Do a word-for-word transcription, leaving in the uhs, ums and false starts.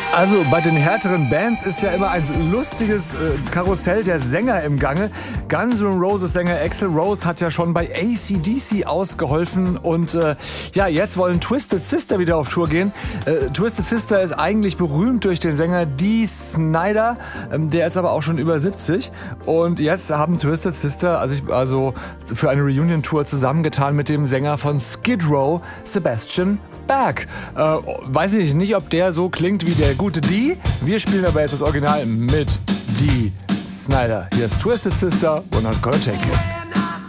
Also bei den härteren Bands ist ja immer ein lustiges äh, Karussell der Sänger im Gange. Guns N' Roses Sänger Axl Rose hat ja schon bei A C D C ausgeholfen und äh, ja, jetzt wollen Twisted Sister wieder auf Tour gehen. Äh, Twisted Sister ist eigentlich berühmt durch den Sänger Dee Snider, ähm, der ist aber auch schon über siebzig und jetzt haben Twisted Sister also, ich, also für eine Reunion-Tour zusammengetan mit dem Sänger von Skid Row, Sebastian Bach. Äh, weiß ich nicht, ob der so klingt wie der gute Dee. Wir spielen aber jetzt das Original mit Dee Snider. Hier ist Twisted Sister, We're Not Gonna Take It.